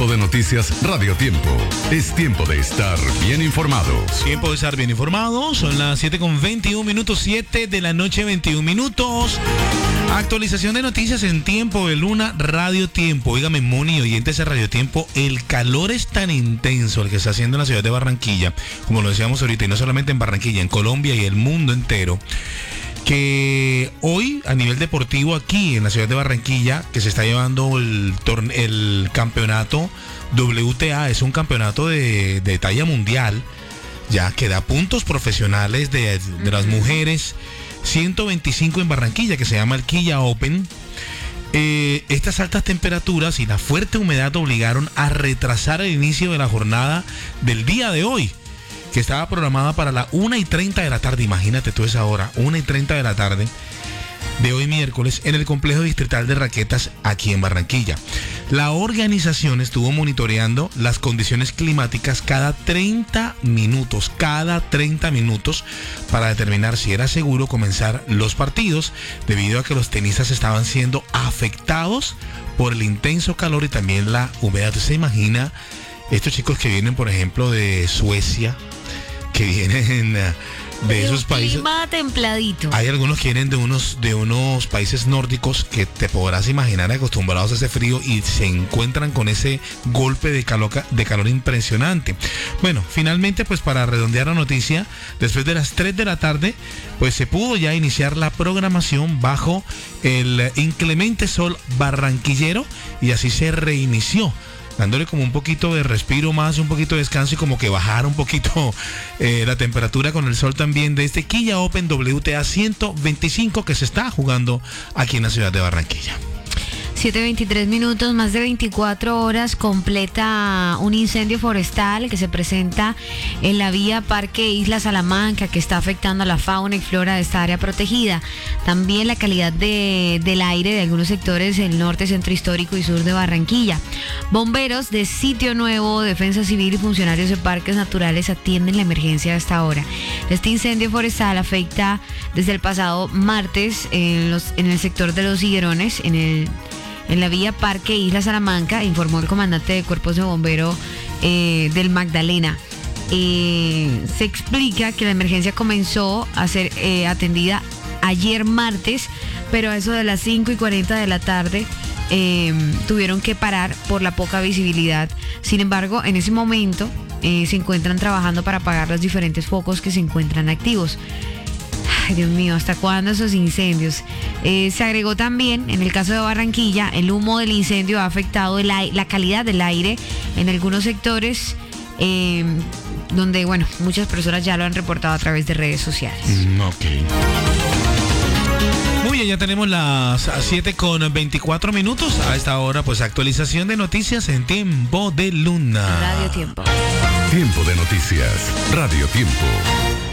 Tiempo de noticias Radio Tiempo. Es tiempo de estar bien informados. Tiempo de estar bien informados. Son las 7:21, 7 de la noche, 21 minutos. Actualización de noticias en Tiempo de Luna Radio Tiempo. Óigame, Moni, oyentes de Radio Tiempo, el calor es tan intenso el que está haciendo en la ciudad de Barranquilla, como lo decíamos ahorita, y no solamente en Barranquilla, en Colombia y el mundo entero, que hoy a nivel deportivo aquí en la ciudad de Barranquilla, que se está llevando el campeonato WTA, es un campeonato de talla mundial, ya que da puntos profesionales de las mujeres, 125 en Barranquilla, que se llama el Quilla Open. Estas altas temperaturas y la fuerte humedad obligaron a retrasar el inicio de la jornada del día de hoy, que estaba programada para las 1:30 de la tarde. Imagínate tú esa hora, 1:30 de la tarde de hoy miércoles, en el complejo distrital de raquetas aquí en Barranquilla. La organización estuvo monitoreando las condiciones climáticas cada 30 minutos, para determinar si era seguro comenzar los partidos, debido a que los tenistas estaban siendo afectados por el intenso calor y también la humedad. ¿Usted se imagina estos chicos que vienen, por ejemplo, de Suecia, que vienen de esos países? Clima templadito. Hay algunos que vienen de unos países nórdicos que te podrás imaginar acostumbrados a ese frío y se encuentran con ese golpe de calor impresionante. Bueno, finalmente, pues para redondear la noticia, después de las 3 de la tarde, pues se pudo ya iniciar la programación bajo el inclemente sol barranquillero, y así se reinició, dándole como un poquito de respiro más, un poquito de descanso, y como que bajar un poquito la temperatura con el sol también de este Quilla Open WTA 125 que se está jugando aquí en la ciudad de Barranquilla. 7:23, más de 24 horas completa un incendio forestal que se presenta en la vía Parque Isla Salamanca, que está afectando a la fauna y flora de esta área protegida. También la calidad del aire de algunos sectores del norte, centro histórico y sur de Barranquilla. Bomberos de Sitio Nuevo, Defensa Civil y funcionarios de parques naturales atienden la emergencia a esta hora. Este incendio forestal afecta desde el pasado martes en el sector de Los Higuerones, en la vía Parque Isla Salamanca, informó el comandante de Cuerpos de Bomberos del Magdalena. Se explica que la emergencia comenzó a ser atendida ayer martes, pero a eso de las 5:40 de la tarde tuvieron que parar por la poca visibilidad. Sin embargo, en ese momento se encuentran trabajando para apagar los diferentes focos que se encuentran activos. Ay, Dios mío, ¿hasta cuándo esos incendios? Se agregó también, en el caso de Barranquilla, el humo del incendio ha afectado la calidad del aire en algunos sectores, donde, bueno, muchas personas ya lo han reportado a través de redes sociales. Ok. Muy bien, ya tenemos las 7:24. A esta hora, pues actualización de noticias en Tiempo de Luna Radio Tiempo. Tiempo de noticias Radio Tiempo.